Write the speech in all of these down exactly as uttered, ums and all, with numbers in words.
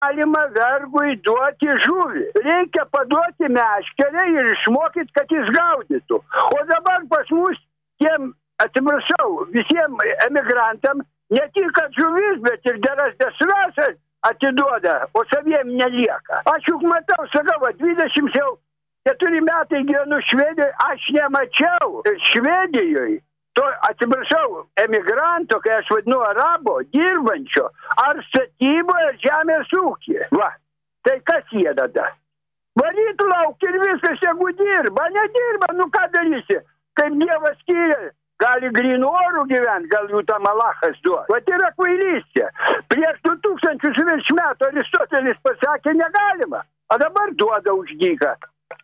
Galima vergui duoti žuvį. Reikia paduoti meškerę ir išmokyti, kad jis gaudytų. O dabar pas mus tiem, atsiprašau, visiems emigrantam ne tik kad žuvis, bet ir geras desrasas atiduoda, o saviem nelieka. Aš juk matau, sakau, dvidešimt keturi metai gyvenu Švedijoje, aš nemačiau Švedijoje. To, atsiprašau, emigranto, kai aš vadinu arabo, dirbančio, ar statyboje, ar žemės ūkyje. Va, tai kas jie tada? Varyt lauk ir viskas, jeigu dirba, nedirba, nu ką darysi? Kaip Dievas skiria, gali grynų orų gyventi, gal jų tam Alachas duos. Va, tai yra kvailystė. Prieš du tūkstančius virš metų Aristotelis pasakė, negalima, o dabar duoda už dyką.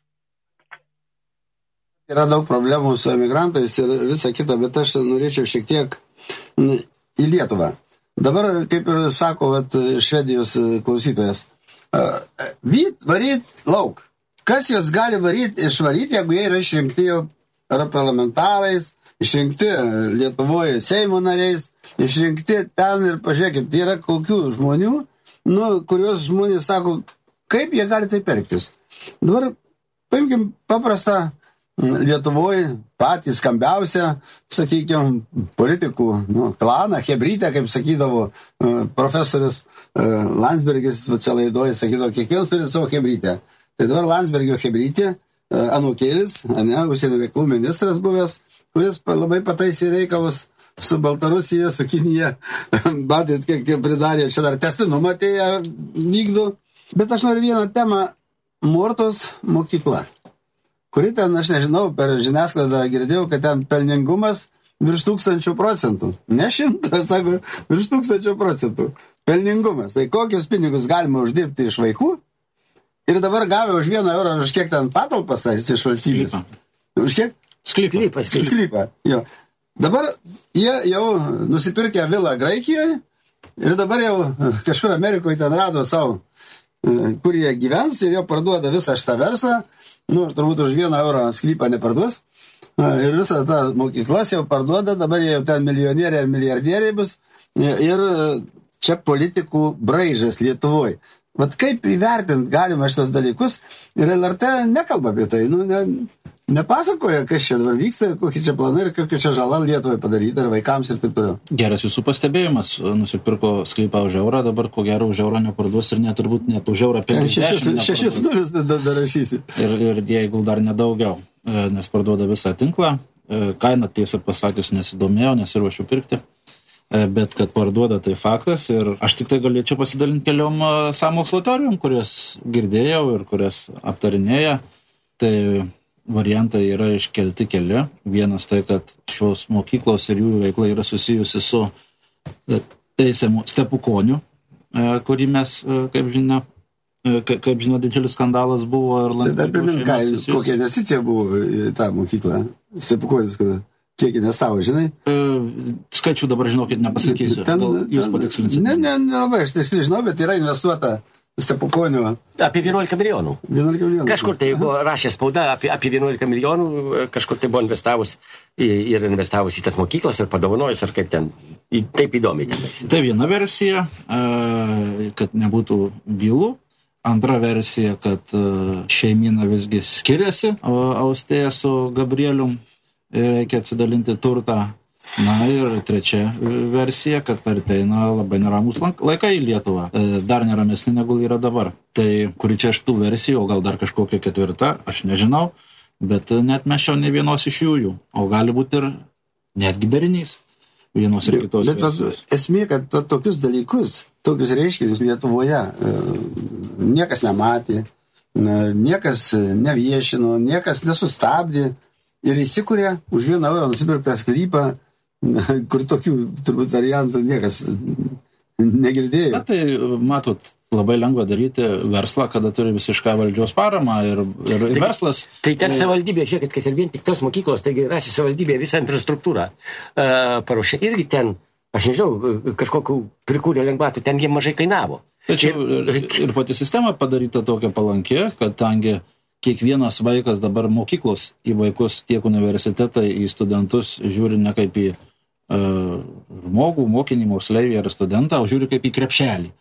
Yra daug problemų su emigrantais ir visa kita, bet aš norėčiau šiek tiek į Lietuvą. Dabar, kaip ir sako vat, Švedijos klausytojas, vyt, varyt, lauk. Kas jos gali varyti, išvaryti, jeigu jie yra išrinkti jau parlamentarais, išrinkti Lietuvoje Seimo nariais, išrinkti ten ir pažiūrėkit, yra kokių žmonių, nu, kurios žmonės sako, kaip jie gali taip elgtis. Dabar, paimkim paprastą Lietuvoje patį skambiausią, sakykime, politikų nu, klaną, hebrytę, kaip sakydavo uh, profesorius uh, Landsbergis, čia laidoje sakydavo, kiekvienas turi savo hebrytę. Tai dabar Landsbergio hebrytė, uh, anūkėlis, ne, užsienio reikalų ministras buvęs, kuris labai pataisė reikalus su Baltarusija, su Kinija, matėt, kiek, kiek pridarė, čia dar testinumą atėję vykdo. Bet aš noriu vieną temą, Mortos mokykla. Kuri ten, aš nežinau, per žiniasklaidą girdėjau, kad ten pelningumas virš tūkstančių procentų. Ne šimtas, sako, virš tūkstančių procentų. Pelningumas. Tai kokius pinigus galima uždirbti iš vaikų? Ir dabar gavę už vieną eurą, už kiek ten patalpas iš valstybės. Sklypą. Už kiek? Sklypą. Sklypą, jo. Dabar jie jau nusipirkę vilą Graikijoje ir dabar jau kažkur Amerikoje ten rado savo, kur jie gyvens ir jau parduoda visą šitą verslą. Nu, turbūt už vieną eurą sklypą neparduos. Ir visą tą mokyklas jau parduoda, dabar jie jau ten milijonieriai ir milijardieriai bus. Ir čia politikų braižas Lietuvoje. Vat kaip įvertinti galima šitos dalykus? Ir L R T nekalba apie tai. Nu, ne, nepasakoja, kas čia dabar vyksta, kokie čia planai ir kokia čia žala Lietuvai padaryta ir vaikams ir taip toliau. Geras jūsų pastebėjimas. Nusipirko sklypą už eurą, dabar ko gero už eurą neparduos ir net turbūt net už eurą penkiasdešimt. Šešis nulis dar rašysi. Ir, ir jeigu dar nedaugiau, nes parduoda visą tinklą. Kaina tiesą pasakius nesidomėjau, nesiruošiu pirkti. Bet kad parduoda, tai faktas. Ir aš tik tai galėčiau pasidalinti keliom sąmokslo teorijom, kurias girdėjau ir kurias aptarinėja. Tai variantai yra iškelti keli. Vienas tai, kad šios mokyklos ir jų veikla yra susijusi su teisiamu Stepukoniu, kurį mes, kaip žinia, kaip, kaip žinia, didžiulis skandalas buvo. Ir tai dar primint, kokia investicija buvo į tą mokyklą. Stepukonis, kur kiek investavo, žinai? Skaičių dabar, žinokit, nepasakysiu. Ten, jūs patikslinsite. Ne, ne, ne labai, aš tik žinau, bet yra investuota Stepukonio. Apie vienuolika milijonų. vienuolika milijonų. Kažkur tai buvo rašė spauda apie, apie vienuolika milijonų, kažkur tai buvo investavus ir investavus į tas mokyklas ir padovanojus, ar kaip ten, taip įdomiai ten. Tai viena versija, kad nebūtų bylų. Antra versija, kad šeimyna visgi skiriasi Austėja su Gabrielium ir reikia atsidalinti turtą. Na ir trečia versija, kad ateina labai neramus laikai į Lietuvą. Dar neramesnė negu yra dabar. Tai kuri čia iš tų versijų, o gal dar kažkokia ketvirta, aš nežinau, bet net mesčiau ne vienos iš jų, o gali būti ir netgi darinys vienos ir kitos. Bet vat, esmė, kad vat, tokius dalykus, tokius reiškinius Lietuvoje niekas nematė, niekas neviešino, niekas nesustabdė ir įsikūrė už vieną eurą nusipirktą sklypą, kur tokių turbūt variantų niekas negirdėjo. Bet tai, matot, labai lengva daryti verslą, kada turi visišką valdžios paramą ir, ir, ir tai, verslas. Tai ten savivaldybė, žiūrėkit, kas ir vien tik tos mokyklos, taigi rašė savivaldybė visą infrastruktūrą uh, paruošė. Irgi ten, aš nežinau, kažkokių prikūrė lengvatų, ten jie mažai kainavo. Tačiau ir, ir pati sistema padaryta tokia palankė, kad tangi kiekvienas vaikas dabar mokyklos į vaikus, tiek universitetai, į studentus žiūri ne kaip į uh, žmogų, mokinį, moksleivį ar studentą, o žiūri kaip į krepšelį.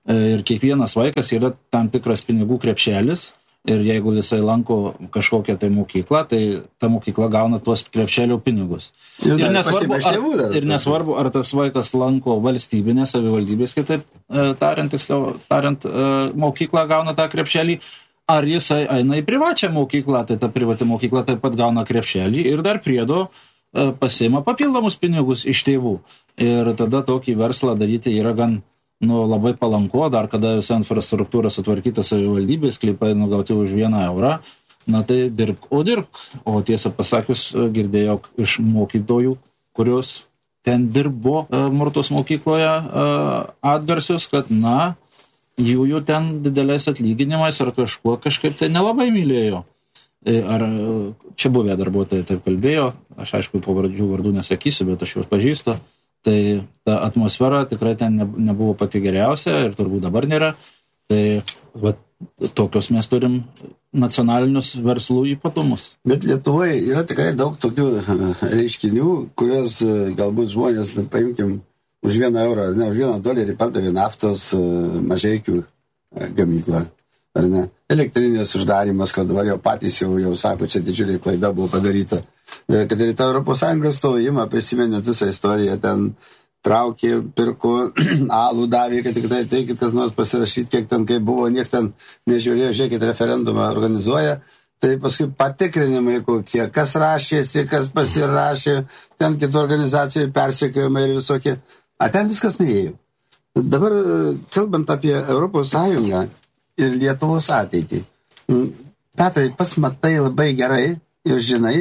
ir kiekvienas vaikas yra tam tikras pinigų krepšelis. Ir jeigu jisai lanko kažkokią tai mokyklą, tai ta mokykla gauna tuos krepšelio pinigus. Ir, ir, nesvarbu, ar, ir nesvarbu, ar tas vaikas lanko valstybinės savivaldybės, kitaip tariant, tiksliau, tariant, mokyklą gauna tą krepšelį, ar jisai eina į privačią mokyklą, tai ta privati mokykla taip pat gauna krepšelį ir dar priedo pasiima papildomus pinigus iš tėvų. Ir tada tokį verslą daryti yra gan nu, labai palanku, dar kada visa infrastruktūra sutvarkyta savivaldybės, sklypai nugauti už vieną eurą, na tai dirbk, o dirbk. O tiesą pasakius, girdėjau iš mokytojų, kurios ten dirbo Murtos mokykloje atgarsius, kad, na, jų jų ten dideliais atlyginimais ar kažkuo kažkaip tai nelabai mylėjo. Ar čia buvę darbuotojai taip kalbėjo, aš aišku pavardžių vardų nesakysiu, bet aš juos pažįstu. Tai ta atmosfera tikrai ten nebuvo pati geriausia ir turbūt dabar nėra. Tai va, tokios mes turim nacionalinius verslų ypatumus. Bet Lietuvoje yra tikrai daug tokių reiškinių, kurios galbūt žmonės, paimkim, už vieną eurą, ar ne, už vieną dolerį pardavė naftos Mažeikių gamyklą, ar ne. Elektrinės uždarimas, kad dabar jau patys jau, jau sako, čia didžiulė klaida buvo padaryta. Kad ir tą Europos Sąjungos stojimą, prisimenėt visą istoriją, ten traukė, pirko, alų davė, kad tik tai teikit, kas nors pasirašyti, kiek ten kaip buvo, nieks ten nežiūrėjo, žiūrėkit, referendumą organizuoja, tai paskui patikrinimai kokie, kas rašėsi, kas pasirašė, ten kitų organizacijų persekiojimai ir visokie, a ten viskas nuėjo. Dabar, kalbant apie Europos Sąjungą ir Lietuvos ateitį, Petrai, pats matai labai gerai ir žinai,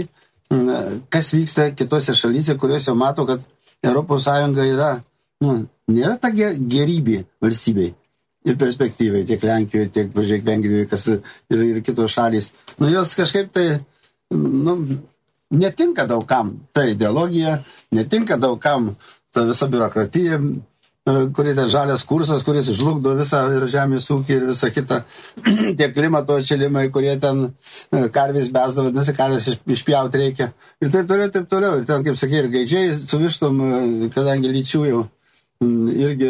kas vyksta kitose šalyse, kurios jau mato, kad Europos Sąjunga yra, nu, nėra ta gerybė valstybei ir perspektyvai, tiek Lenkijoje, tiek, pažiūrėk, Vengrijoje, kas ir, ir kitos šalys. Nu, jos kažkaip tai, nu, netinka daugam ta ideologija, netinka daugam ta visa biurokratija, kuri ten žalias kursas, kuris žlugdo visą ir žemės ūkį ir visą kitą, tie klimato atšilimai, kurie ten karvės besda, vadinasi, karvės išpjauti reikia. Ir taip toliau, taip toliau. Ir ten, kaip sakė, ir gaidžiai su vištom, kadangi lyčių jau irgi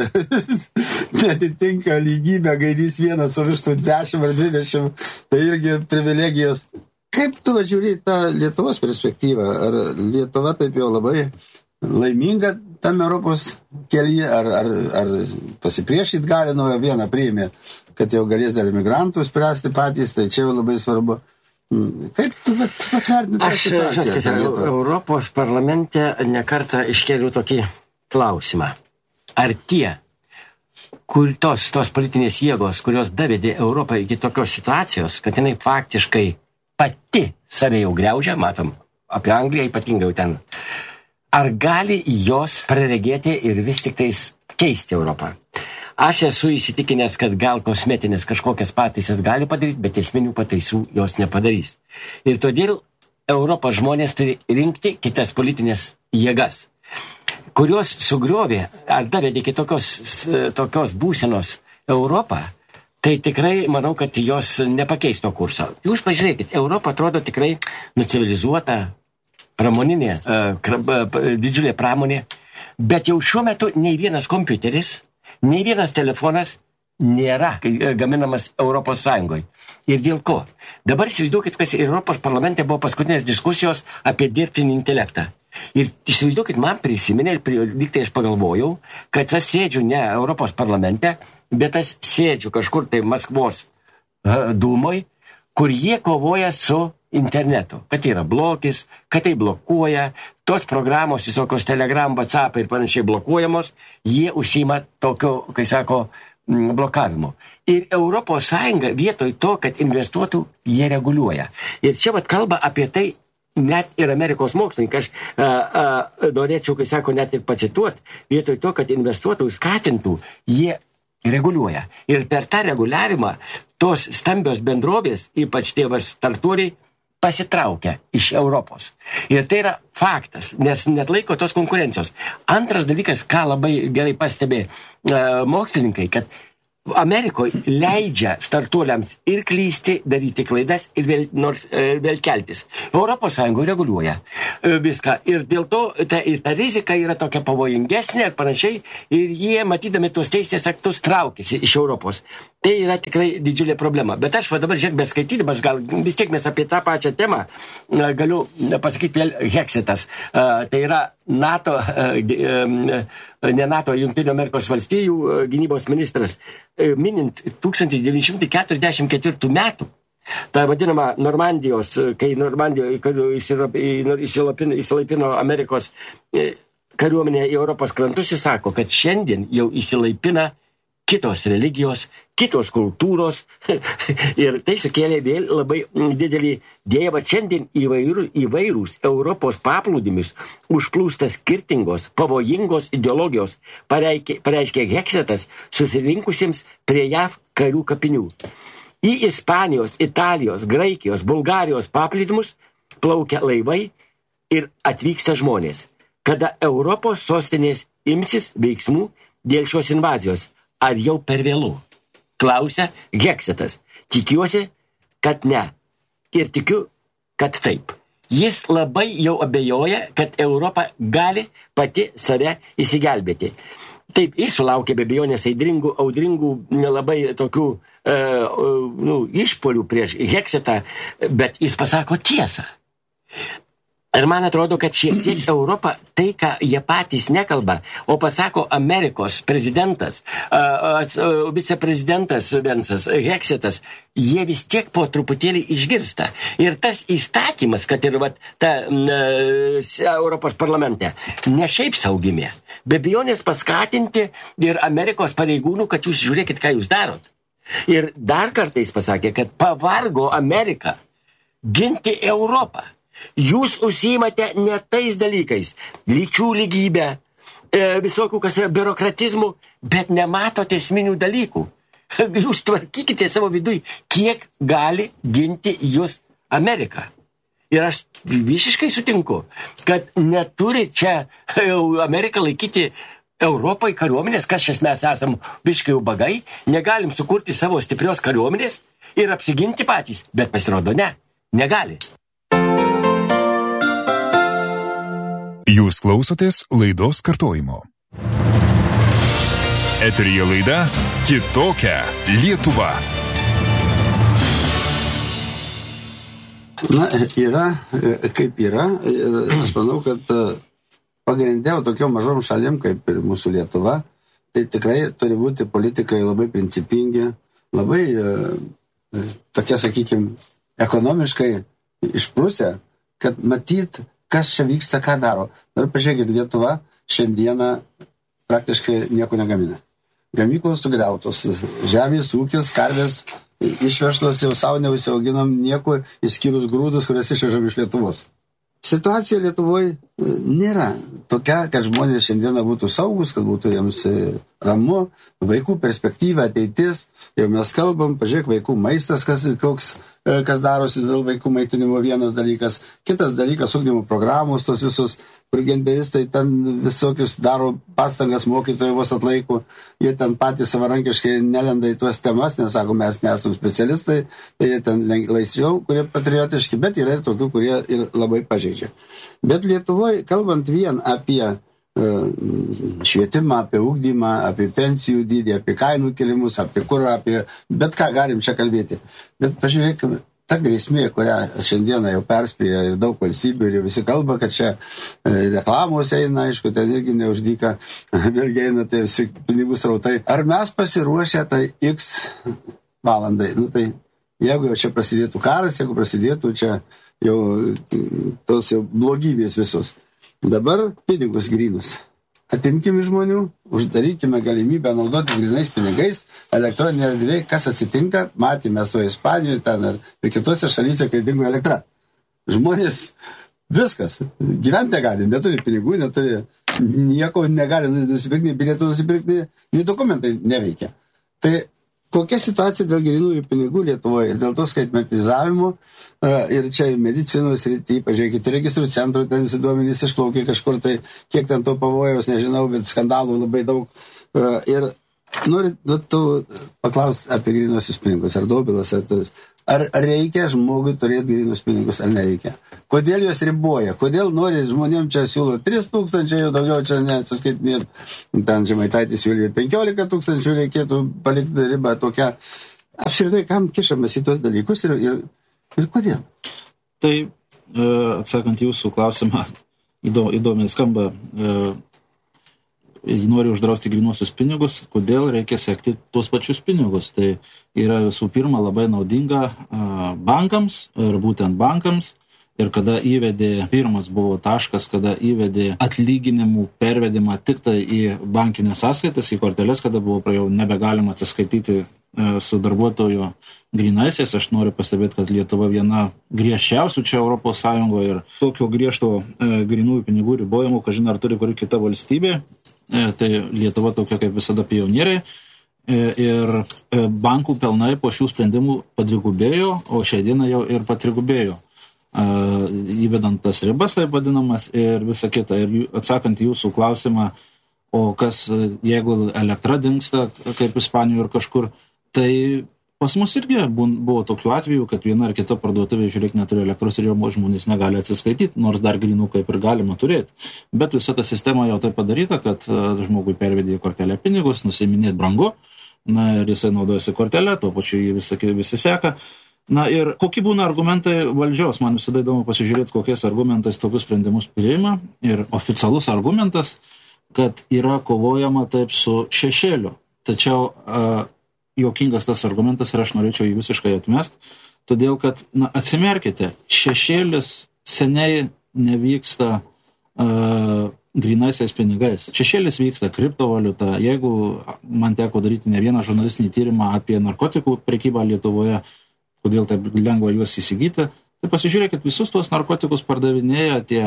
netitinka lygybę, gaidys vienas su vištų dešimt ar dvidešimt, tai irgi privilegijos. Kaip tu žiūri tą Lietuvos perspektyvą? Ar Lietuva taip jau labai laiminga tam Europos kelyje, ar, ar, ar pasipriešyti gali, nuo vieną priėmė, kad jau galės dėl imigrantų spręsti patys, tai čia jau labai svarbu. Kaip tu patvertinti tą situaciją? Aš Europos parlamente nekartą iškėliau tokį klausimą. Ar tie, kur tos, tos politinės jėgos, kurios davedė Europą iki tokios situacijos, kad jinai faktiškai pati save jau griaužia, matom, apie Angliją ypatingai jau ten, ar gali jos praregėti ir vis tik tais keisti Europą? Aš esu įsitikinęs, kad gal kosmetinės kažkokias pataisas gali padaryti, bet esminių pataisų jos nepadarys. Ir todėl Europos žmonės turi rinkti kitas politinės jėgas, kurios sugriovė ar davedė iki tokios, tokios būsenos Europą, tai tikrai manau, kad jos nepakeis to kurso. Jūs pažiūrėkit, Europa atrodo tikrai nucivilizuota, pramoninė, didžiulė pramonė, bet jau šiuo metu nei vienas kompiuteris, nei vienas telefonas nėra gaminamas Europos Sąjungoje. Ir dėl ko? Dabar įsivaizduokit, kas Europos parlamente buvo paskutinės diskusijos apie dirbtinį intelektą. Ir įsivaizduokit, man prisiminė ir lyg tai aš pagalvojau, kad aš sėdžiu ne Europos parlamente, bet aš sėdžiu kažkur tai Maskvos dūmoj, kur jie kovoja su internetu, kad tai yra blokis, kad tai blokuoja, tos programos, visokios Telegram, WhatsApp ir panašiai blokuojamos, jie užsima tokio, kai sako, blokavimo. Ir Europos Sąjunga vietoj to, kad investuotų, jie reguliuoja. Ir čia vat kalba apie tai net ir Amerikos mokslininkai, aš a, a, norėčiau, kai sako, net ir pacituoti, vietoj to, kad investuotų, skatintų, jie reguliuoja. Ir per tą reguliavimą tos stambios bendrovės, ypač tie startuoliai, pasitraukia iš Europos. Ir tai yra faktas, nes net laiko tos konkurencijos. Antras dalykas, ką labai gerai pastebė e, mokslininkai, kad Amerikoje leidžia startuoliams ir klysti, daryti klaidas ir vėl, nors, vėl keltis. Europos Sąjungoje reguliuoja viską ir dėl to ta, ir ta rizika yra tokia pavojingesnė ir panašiai ir jie, matydami tuos teisės aktus, traukėsi iš Europos. Tai yra tikrai didžiulė problema. Bet aš va dabar, žiūrėk, beskaitydamas, gal vis tiek mes apie tą pačią temą galiu pasakyti vėl Heksitas. Tai yra NATO, ne NATO, Jungtinių Amerikos valstijų gynybos ministras, minint tūkstantis devyni šimtai keturiasdešimt ketvirtų metų, ta vadinama Normandijos, kai Normandijoje įsilaipino Amerikos kariuomenė į Europos krantus, jis sako, kad šiandien jau įsilaipina kitos religijos, kitos kultūros ir tai sukėlė vėl labai didelį dėvą. Šiandien įvairų, įvairūs Europos paplūdimis užplūsta skirtingos, pavojingos ideologijos, pareiškė, pareiškė Heksitas susirinkusiems prie J A V karių kapinių. Į Ispanijos, Italijos, Graikijos, Bulgarijos paplūdimus plaukia laivai ir atvyksta žmonės. Kada Europos sostinės imsis veiksmų dėl šios invazijos? Ar jau per vėlų? Klausia Heksitas. Tikiuosi, kad ne. Ir tikiu, kad taip. Jis labai jau abejoja, kad Europa gali pati save įsigelbėti. Taip, jis sulaukė be abejonės audringų, audringų labai tokių e, nu, išpolių prieš Heksitą, bet jis pasako tiesą. Ir man atrodo, kad šiek tiek Europa, tai, ką jie patys nekalba, o pasako Amerikos prezidentas, uh, uh, viceprezidentas Vensas, Heksitas, jie vis tiek po truputėlį išgirsta. Ir tas įstatymas, kad ir vat, ta uh, Europos parlamente, ne šiaip saugimė, be abejonės paskatinti ir Amerikos pareigūnų, kad jūs žiūrėkit, ką jūs darot. Ir dar kartais pasakė, kad pavargo Amerika ginti Europą. Jūs užsiimate ne tais dalykais, lyčių lygybę, e, visokių kas yra biurokratizmų, bet nematote esminių dalykų. Jūs tvarkykite savo vidui, kiek gali ginti jūs Amerika. Ir aš visiškai sutinku, kad neturi čia Amerika laikyti Europai kariuomenės, kas šias mes esam visiškai ubagai, negalim sukurti savo stiprios kariuomenės ir apsiginti patys, bet pasirodo ne, negali. Jūs klausotės laidos kartojimo. Eteryje laida Kitokia Lietuva. Na, yra, kaip yra. Ir aš manau, kad pagrindė tokiom mažom šalim, kaip ir mūsų Lietuva, tai tikrai turi būti politikai labai principingi, labai tokie, sakykime, ekonomiškai išprusę, kad matyt, kas čia vyksta, ką daro. Ir pažiūrėkit, Lietuva šiandieną praktiškai nieko negamina. Gamyklos sugriautos, žemės ūkis, karvės išvežtos, jau savo neusiauginam nieko, išskyrus grūdus, kurias išvežam iš Lietuvos. Situacija Lietuvoje nėra tokia, kad žmonės šiandieną būtų saugus, kad būtų jiems ramu, vaikų perspektyva, ateitis, jau mes kalbam, pažiūrėk, vaikų maistas, kas, koks, kas darosi dėl vaikų maitinimo, vienas dalykas, kitas dalykas, ugdymo programos, tos visus, kur genderistai ten visokius daro pastangas, mokytojai vos atlaiko, jie ten patys savarankiškai nelenda į tuos temas, nes sako, mes nesam specialistai, tai jie ten laisviau, kurie patriotiški, bet yra ir tokių, kurie ir labai pažeidžia. Bet Lietuvoje, kalbant vien apie švietimą, apie ugdymą, apie pensijų dydį, apie kainų kelimus, apie kurą, apie bet ką galim čia kalbėti. Bet pažiūrėkime, ta grėsmė, kurią šiandieną jau perspėja ir daug valstybių ir jau visi kalba, kad čia reklamos eina, aišku, ten irgi neuždyka, vėlgi eina tai visi pinigų srautai. Ar mes pasiruošę tai X valandai? Nu tai jeigu jau čia prasidėtų karas, jeigu prasidėtų čia jau tos jau blogybės visos. Dabar pinigus grynus. Atimkime žmonių, uždarykime galimybę naudotis grynais pinigais, elektroninė erdvė, kas atsitinka, matėme su Ispanijoje ten ir kitose šalyse, kai dingo elektra. Žmonės viskas, gyventi negali, neturi pinigų, neturi nieko, negali nusipirkti, nei bilietų nusipirkti, nei dokumentai neveikia. Tai kokia situacija dėl grynųjų pinigų Lietuvoje ir dėl to skaitmetizavimo ir čia ir medicinos srity, pažiūrėkite, registrų centrų, ten visi duomenys išplaukė kažkur, tai kiek ten to pavojaus, nežinau, bet skandalų labai daug. Ir noriu nu, tu paklausti apie grynosius pinigus, ar Dobilas, ar tas. Ar reikia žmogui turėti grynus pinigus, ar nereikia? Kodėl juos riboja? Kodėl nori žmonėm čia siūlo tris tūkstančiai, jau daugiau čia neatsiskaitinėt. Ten Žemaitaitis siūlė penkiolika tūkstančių, reikėtų palikti ribą tokią. Apskritai, kam kišamas į tos dalykus ir, ir, ir kodėl? Tai, atsakant jūsų klausimą, įdomiai skamba, nori uždrausti grynuosius pinigus, kodėl reikia sekti tuos pačius pinigus. Tai yra visų pirma labai naudinga bankams ir būtent bankams. Ir kada įvedė, pirmas buvo taškas, kada įvedė atlyginimų pervedimą tik tai į bankinės sąskaitas, į korteles, kada buvo jau nebegalima atsiskaityti su darbuotojo grynaisiais. Aš noriu pastebėti, kad Lietuva viena griežčiausių čia Europos Sąjungoje ir tokio griežto grynųjų pinigų ribojimų, kažin ar turi kuri kita valstybė. Tai Lietuva tokia kaip visada pionieriai ir bankų pelnai po šių sprendimų padvigubėjo, o šią dieną jau ir patrigubėjo, įvedant tas ribas, taip vadinamas, ir visa kita. Ir atsakant jūsų klausimą, o kas, jeigu elektra dingsta, kaip Ispanijoje ir kažkur, tai pas mus irgi buvo tokių atvejų, kad viena ar kita parduotuvė, žiūrėk, neturi elektros ir jo žmonės negali atsiskaityti, nors dar grynų kaip ir galima turėti. Bet visa ta sistema jau taip padaryta, kad žmogui pervedė į kortelę pinigus, nusiminėti brangu, na ir jisai naudojasi kortelę, tuo pačiu jį visi, visi seka. Na ir kokie būna argumentai valdžios, man visada įdomu pasižiūrėti, kokiais argumentais tokius sprendimus priima. Ir oficialus argumentas, kad yra kovojama taip su šešėliu. Tačiau uh, juokingas tas argumentas ir aš norėčiau jį visiškai atmest, todėl kad, na, atsimerkite, šešėlis seniai nevyksta uh, grynaisiais pinigais. Šešėlis vyksta kriptovaliuta. Jeigu man teko daryti ne vieną žurnalistinį tyrimą apie narkotikų prekybą Lietuvoje, kodėl taip lengva juos įsigyti, tai pasižiūrėkit, visus tuos narkotikus pardavinėja tie,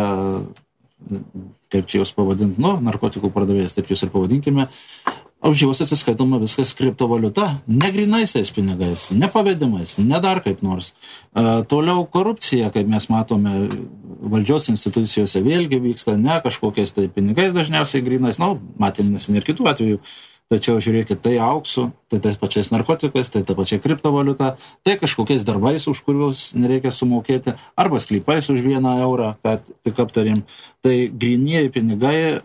kaip čia jūs pavadinti, nu, narkotikų pardavėjas, taip jūs ir pavadinkime, už juos atsiskaitoma viskas kriptovaliuta, ne grynaisiais pinigais, ne pavedimais, ne dar kaip nors. E, toliau korupcija, kaip mes matome, valdžios institucijose vėlgi vyksta ne kažkokiais tai pinigais dažniausiai grynais, nu, matėm neseniai ir kitų atvejų. Tačiau žiūrėkit, tai auksu, tai tais pačiais narkotikais, tai ta pačia kriptovaliuta, tai kažkokiais darbais, už kuriuos nereikia sumokėti, arba sklypais už vieną eurą, kad tik aptarim. Tai grynieji pinigai e,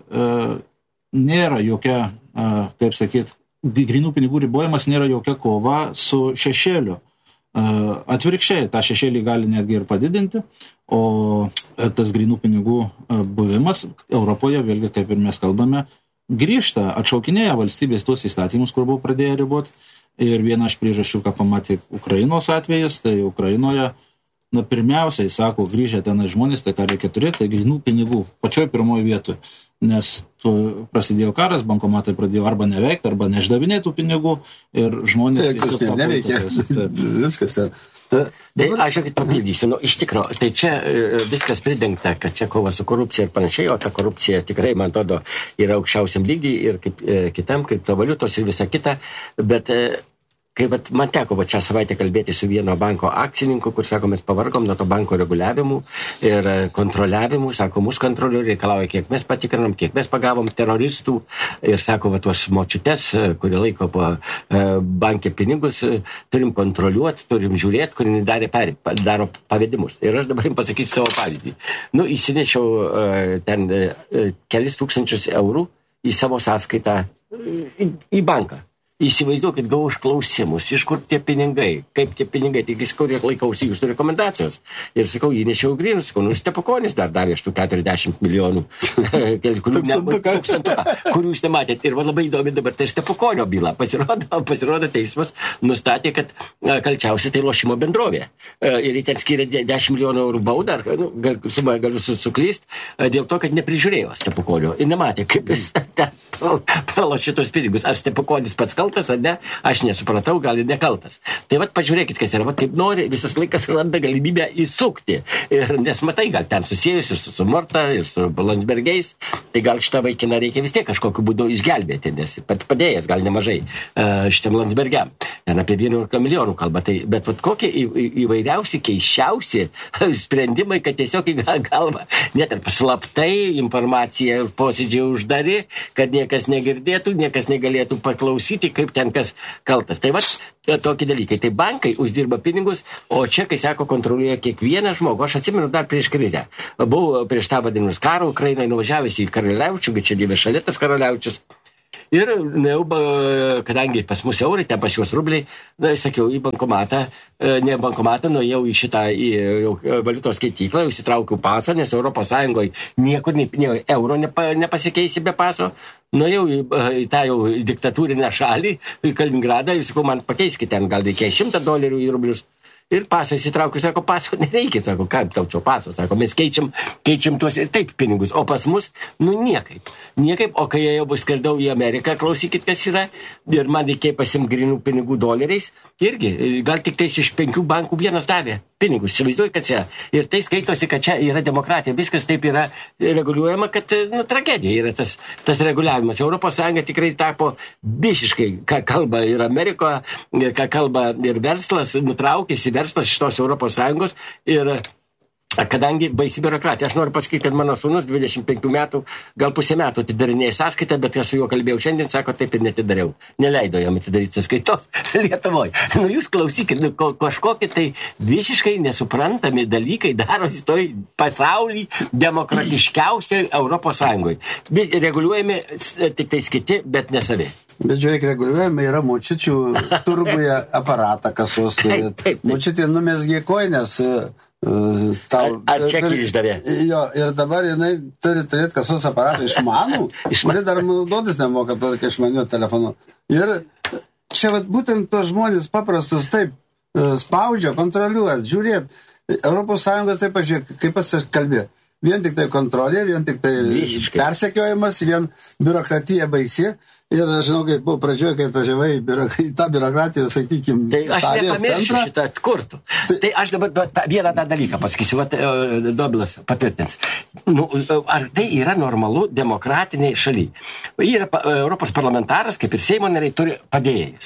nėra jokia, e, kaip sakyt, grynų pinigų ribojimas nėra jokia kova su šešėliu. E, atvirkščiai, tą šešėlį gali netgi ir padidinti, o tas grynų pinigų buvimas Europoje, vėlgi kaip ir mes kalbame, grįžta, atšaukinėja valstybės tuos įstatymus, kur buvo pradėję riboti. Ir viena iš priežasčių, ką pamatė Ukrainos atvejas, tai Ukrainoje, na, pirmiausiai, sako, grįžę ten žmonės, tai ką reikia turėti, tai grynų pinigų, pačioj pirmoje vietoje. Nes tu, prasidėjo karas, bankomatai pradėjo arba neveikti, arba neišdavinėtų pinigų ir žmonės... Tai, tai neveikia, viskas ten. Tai aš jau papildysiu, nu, iš tikro, tai čia viskas pridengta, kad čia kova su korupcija ir panašiai, o ta korupcija tikrai, man atrodo, yra aukščiausiam lygiai ir kaip, kitam, kriptovaliutos ir visa kita, bet kai vat, man teko vat, šią savaitę kalbėti su vieno banko akcininku, kur, sako, mes pavargom nuo to banko reguliavimų ir kontroliavimų, sako, mūsų kontrolių reikalauja, kiek mes patikrinam, kiek mes pagavom teroristų ir, sako, va, tuos močiutes, kurie laiko po e, bankė pinigus, turim kontroliuoti, turim žiūrėti, kur darė per, daro pavedimus. Ir aš dabar jums pasakysiu savo pavyzdį. Nu, įsinešiau e, ten e, kelis tūkstančius eurų į savo sąskaitą į, į banką. Įsivaizduokit, gavau užklausimus, iš kur tie pinigai, kaip tie pinigai, tik iš kur laikausi jūsų rekomendacijos. Ir sakau, įnešiau grynus, sakau, nu, Stepukonis dar darė iš tų keturiasdešimt milijonų, kurių, ne, kurių jūs nematėt. Ir man labai įdomi dabar tai Stepukonio byla. Pasirodo, pasirodo teismas nustatė, kad kalčiausia tai lošimo bendrovė. Ir jie ten skiria dešimt milijonų eurų baudą, ar, nu, gal, sumą galiu suklyst, dėl to, kad neprižiūrėjo Stepukonio. Ir nematė, kaip jis pralošė tos pinigus. Ar Stepukonis pats kaltas? kaltas ar ne, aš nesupratau, gal ir nekaltas. Tai vat pažiūrėkit, kas yra, vat kaip nori, visas laikas randa galimybę įsukti. Ir nes matai, gal ten susijus ir su, su Morta, ir su Landsbergiais, tai gal šitą vaikiną reikia vis tiek kažkokiu būdu išgelbėti, nes pat padėjęs gal nemažai uh, šitam Landsbergiam. Ten apie vienuolika milijonų kalba. Tai, bet vat kokie į, į, įvairiausi, keiščiausi sprendimai, kad tiesiog į galvą net ir paslaptai informacija ir posėdžiai uždari, kad niekas negirdėtų, niekas negalėtų paklausyti, kaip ten kas kaltas. Tai vat tokie dalykai. Tai bankai uždirba pinigus, o čia, kai sako, kontroliuoja kiekvieną žmogų. Aš atsimenu dar prieš krizę. Buvau prieš tą vadinimus karą Ukrainoje, nuvažiavęs į Karaliaučių, kad čia dievė šalia tas Karaliaučius. Ir, jau, kadangi pas mus eurai, ten pas juos rubliai, na, sakiau, į bankomatą, ne bankomatą, nuėjau į šitą į valiutos skaityklą, įsitraukiau pasą, nes Europos Sąjungoje niekur nei, nei euro nepa, nepasikeisi be paso. Nuėjau į, į tą jau diktatūrinę šalį, į Kaliningradą, ir sakau, man pakeiskite ten, gal reikėjo šimtą dolerių į rublius. Ir pasą įsitraukiu, sako, paso nereikia, sako, kaip tau čia paso, sako, mes keičiam, keičiam tuos ir taip pinigus, o pas mus, nu niekaip, niekaip, o kai jau bus skardau į Ameriką, klausykit, kas yra, ir man reikėjo pasim grinų pinigų doleriais, irgi, gal tik tais iš penkių bankų vienas davė pinigus, įsivaizduoju, kad čia, ir tai skaitosi, kad čia yra demokratija, viskas taip yra reguliuojama, kad, nu, tragedija yra tas, tas reguliavimas. Europos Sąjunga tikrai tapo bišiškai, ką kalba ir Amerikoje, ką kalba ir verslas, nutraukėsi verslas šitos Europos Sąjungos ir kadangi baisi biurokratija. Aš noriu pasakyti, kad mano sūnus dvidešimt penkių metų, gal pusę metų atidarinėja sąskaitą, bet aš su juo kalbėjau šiandien, sako, taip ir netidariau. Neleido jam atidaryti sąskaitos Lietuvoje. Nu jūs klausykit, nu, kažkokie tai visiškai nesuprantami dalykai darosi toj pasaulį demokratiškiausiai Europos Sąjungoje. Reguliuojami tik tais kiti, bet ne savi. Bet žiūrėk, reguliuojami yra močiučių turguje aparatą kasos. Močiutė numesgė koinės. Tau, ar, ar čekį išdavė? Jo, ir dabar jinai turi turėti kasos aparatą išmanų, kuri dar naudotis nemoka to, kai išmaniu telefonu. Ir čia vat, būtent tos žmonės paprastus taip spaudžia, kontroliuoja, žiūrėt. Europos Sąjungos taip pažiūrėk, kaip pats kalbė. Vien tik tai kontrolė, vien tik tai Visiškai. persekiojimas, vien biurokratija baisi. Ir aš žinau, kaip buvo pradžioje, kai atvažiavai į tą biurokratiją, sakykime, tai aš nepamiršiu šitą atkurtų. Tai, tai aš dabar ta, vieną tą dalyką pasakysiu, vat, Dobilas patvirtins. Nu, ar tai yra normalu demokratiniai šaly? Yra Europos parlamentaras, kaip ir Seimo nariai, turi padėjėjus.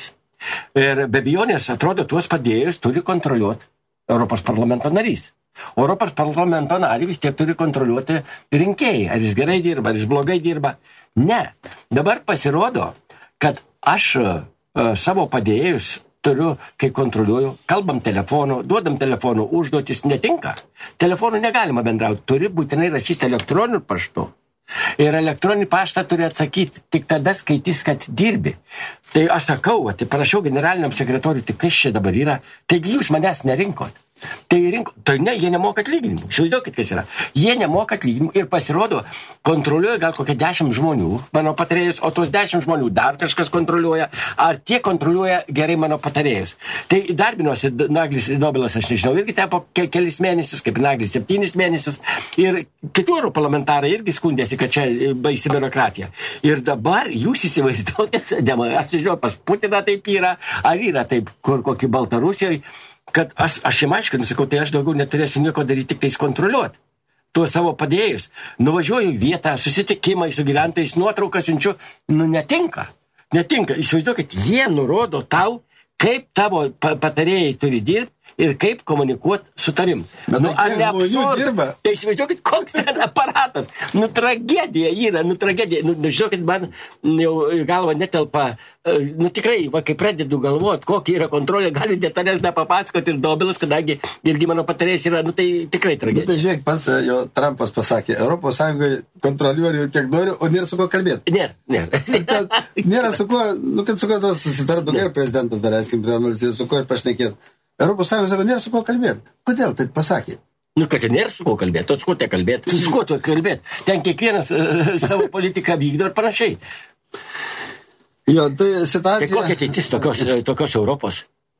Ir be abejonės, atrodo, tuos padėjėjus turi kontroliuoti Europos parlamento narys. Europos parlamento narį vis tiek turi kontroliuoti rinkėjai. Ar jis gerai dirba, ar jis blogai dirba. Ne. Dabar pasirodo, kad aš uh, savo padėjėjus turiu, kai kontroliuoju, kalbam telefonu, duodam telefonu, užduotis netinka. Telefonu negalima bendrauti, turi būtinai rašyti elektroniniu paštu. Ir elektroninį paštą turi atsakyti, tik tada skaitys, kad dirbi. Tai aš sakau, tai parašiau generaliniam sekretoriui, tai kas čia dabar yra, taigi jūs manęs nerinkot. Tai, rinko, tai ne, jie nemoka atlyginimų. Įsivaizduokit, kas yra. Jie nemoka atlyginimų ir pasirodo, kontroliuoja gal kokie dešimt žmonių, mano patarėjus, o tos dešimt žmonių dar kažkas kontroliuoja, ar tie kontroliuoja gerai mano patarėjus. Tai darbinuosi Naglis Dobilas, aš nežinau, irgi tepo ke kelis mėnesius, kaip Naglis septynis mėnesius, ir kitų europarlamentarai irgi skundėsi, kad čia baisi biurokratija. Ir dabar jūs įsivaizduokit, aš nežinau, pas Putiną taip yra, ar yra taip, kur kokį Baltarusijoje, kad aš, aš jam aiškinu, sakau, tai aš daugiau neturėsiu nieko daryti, tik tais kontroliuoti tuos savo padėjus. Nuvažiuoju į vietą, susitikimai su gyventojais, nuotrauką siunčiu, nu netinka. Netinka. Įsivaizduokit, jie nurodo tau, kaip tavo patarėjai turi dirbti ir kaip komunikuoti su tarim. Bet nu, ar ne absurdas? Tai įsivaizduokit, koks ten aparatas. Nu, tragedija yra, nu, tragedija. Nu, žinokit, man jau galva netelpa. Nu, tikrai, va, kai pradedu galvoti, kokia yra kontrolė, gali detalės nepapasakoti ir Dobilas, kadangi irgi mano patarėjas yra, nu, tai tikrai tragedija. Nu, tai žiūrėk, pas jo Trumpas pasakė, Europos Sąjungoje kontroliuoju kiek noriu, o nėra su ko kalbėti. Nėra, nėra. Nėra su ko, nu, kad su ko tos susitartų, ir prezidentas dar eskim, su ko ir pašnekėti. Europos Sąjungos sako, nėra su ko kalbėti. Kodėl taip pasakė? Nu, kad nėra su ko kalbėti, o su ko te kalbėti? Su ko tu kalbėti? Ten kiekvienas uh, savo politiką vykdo ir panašiai. Jo, tai situacija... Tai kokia ateitis tokios, tokios Europos?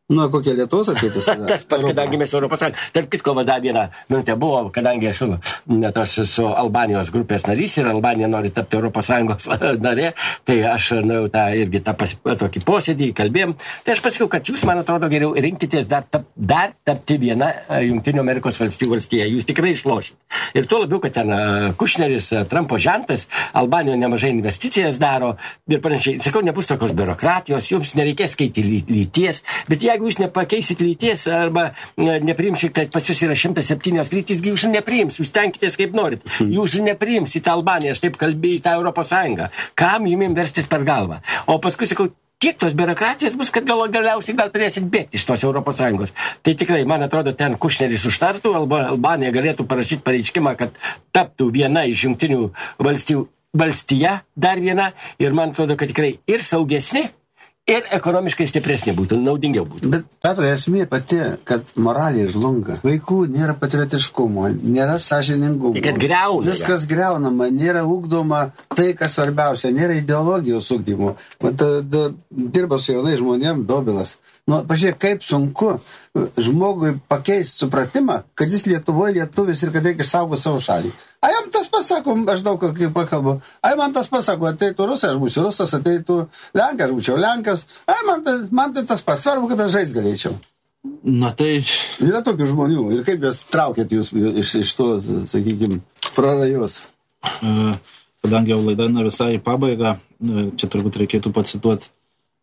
Nu, kokia Lietuvos ateitis? Tas pats, kadangi mes Europos Sąjungos. Tarp kitko, dar vieną minutę buvo, kadangi esu, net aš esu Albanijos grupės narys ir Albanija nori tapti Europos Sąjungos narė, tai aš nu, tą irgi tą pas, tokį posėdį kalbėjom. Tai aš pasakiau, kad jūs, man atrodo, geriau rinkitės dar, tap, dar tapti vieną Jungtinių Amerikos valstijų valstiją. Jūs tikrai išlošit. Ir tuo labiau, kad ten Kušneris, Trumpo žentas, Albanijoje nemažai investicijas daro ir panašiai. Sakau, nebus tokios biurokratijos, jums nereikės keiti lyties, bet jeigu jūs nepakeisit lyties arba nepriimsit, kad pas jūs yra šimtas septynios lytys, jūs nepriims, jūs tenkitės kaip norit. Jūs nepriims į tą Albaniją, aš taip kalbėjau, į tą Europos Sąjungą. Kam jums verstis per galvą? O paskui sakau, kiek tos biurokratijos bus, kad gal, galiausiai gal turėsit bėgti iš tos Europos Sąjungos. Tai tikrai, man atrodo, ten Kušneris užtartų, Alba, Albanija galėtų parašyti pareiškimą, kad taptų viena iš Jungtinių valstijų valstija, dar viena, ir man atrodo, kad tikrai ir saugesni, ir ekonomiškai stipresnė būtų, naudingiau būtų. Bet, Petrai, esmė pati, kad moraliai žlunga. Vaikų nėra patriotiškumo, nėra sąžiningumo. Kad greuna. Viskas greunama, nėra ugdoma tai, kas svarbiausia, nėra ideologijos ugdymo. Vat, da, dirba su jaunai žmonėm Dobilas. Nu, pažiūrėk, kaip sunku žmogui pakeisti supratimą, kad jis Lietuvoje lietuvis ir kad reikia išsaugoti savo šalį. A jam tas pasako, aš daug kaip pakalbu, a man tas pasako, ateitų rusas, aš būsiu rusas, ateitų lenkas, aš būčiau lenkas, a man tai, man tai tas pas, svarbu, kad aš žaist galėčiau. Na tai... Yra tokių žmonių ir kaip jūs traukėt jūs iš, iš to, sakykime, prarajos. Kadangi jau laida ne visai į pabaigą, čia turbūt reikėtų pacituoti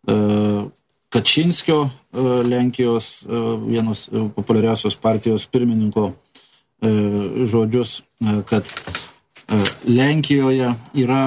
Kačinskio, Lenkijos vienos populiariausios partijos pirmininko žodžius, kad Lenkijoje yra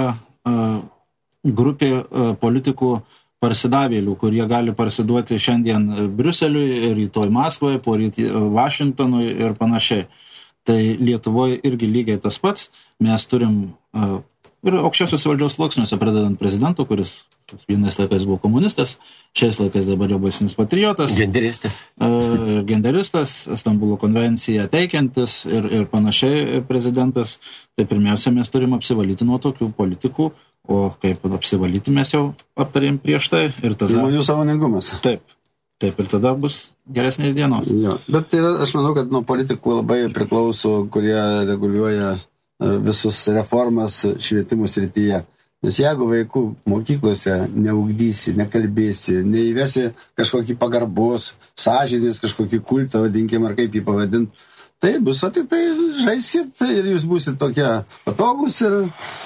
grupė politikų parsidavėlių, kurie gali parsiduoti šiandien Briuseliui, rytoj Maskvoje, poryt Vašingtonui ir panašiai. Tai Lietuvoje irgi lygiai tas pats. Mes turim ir aukščiausios valdžios sluoksniuose, pradedant prezidentu, kuris vienais laikais buvo komunistas, šiais laikais dabar jau baisinis patriotas. Genderistas. Uh, genderistas, Stambulo konvenciją teikiantis ir, ir panašiai prezidentas. Tai pirmiausia, mes turim apsivalyti nuo tokių politikų, o kaip apsivalyti mes jau aptarėm prieš tai. Ir tada... Žmonių sąmoningumas. Taip. Taip, ir tada bus geresnės dienos. Jo. Bet yra, aš manau, kad nuo politikų labai priklauso, kurie reguliuoja visus reformas švietimų srityje. Nes jeigu vaikų mokyklose neugdysi, nekalbėsi, neįvesi kažkokį pagarbos, sąžinės, kažkokį kultą, vadinkim, ar kaip jį pavadint, tai bus, o tik tai žaiskit ir jūs būsit tokie patogus ir...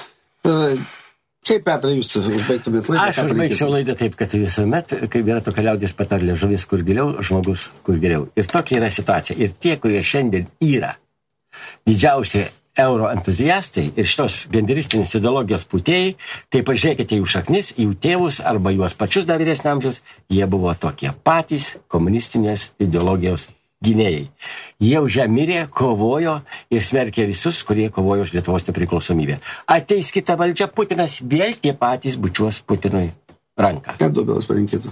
Kaip, Petrai, jūs užbaigtumėt laidą? Aš užbaigčiau laidą taip, kad visuomet, kaip yra tokia liaudės patarlė, žuvis kur giliau, žmogus kur geriau. Ir tokia yra situacija. Ir tie, kurie šiandien yra didžiausiai euro entuziastai ir šitos genderistinės ideologijos pūtėjai, tai pažiūrėkite jų šaknis, jų tėvus arba juos pačius dar vyresnio amžiaus, jie buvo tokie patys komunistinės ideologijos gynėjai. Jie už ją mirė, kovojo ir smerkė visus, kurie kovojo už Lietuvos nepriklausomybę. Ateis kita valdžia, Putinas vėl tie patys bučiuos Putinui ranką. Ką Dobilas palinkėtų?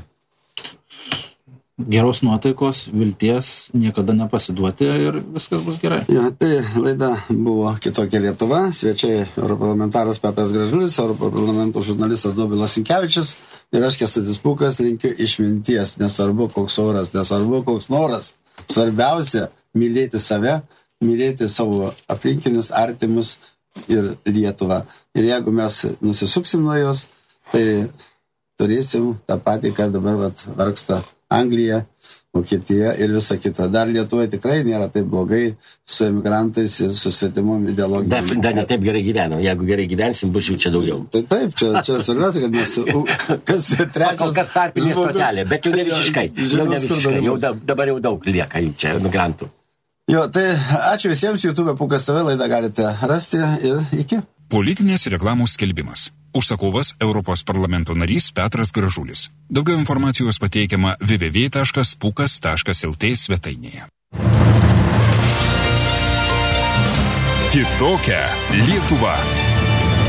Geros nuotaikos, vilties, niekada nepasiduoti ir viskas bus gerai. Ja, tai laida buvo Kitokia Lietuva. Svečiai europarlamentaras Petras Gražulis, europarlamento žurnalistas Dobilas Sinkevičius ir aš Kęstutis Pūkas linkiu išminties. Nesvarbu koks oras, nesvarbu koks noras. Svarbiausia mylėti save, mylėti savo aplinkinius, artimus ir Lietuvą. Ir jeigu mes nusisuksim nuo jos, tai turėsim tą patį, kad dabar vat, vargsta Anglija, Vokietija ir visa kita. Dar Lietuvoje tikrai nėra taip blogai su emigrantais ir su svetimom ideologijom. Dar, dar ne taip gerai gyvenam. Jeigu gerai gyvensim, bus jų čia daugiau. Tai taip, čia, čia svarbiausia, kad mes... Kas trečias... Kol kas tarpinė stotelė, bet jau ne visiškai. Jau ne visiškai. Jau dabar jau daug lieka jų čia emigrantų. Jo, tai ačiū visiems. YouTube Pūkas T V laidą galite rasti ir iki. Politinės reklamos skelbimas. Užsakovas Europos parlamento narys Petras Gražulis. Daugiau informacijos pateikiama w w w taškas pukas taškas l t svetainėje. Kitokia Lietuva.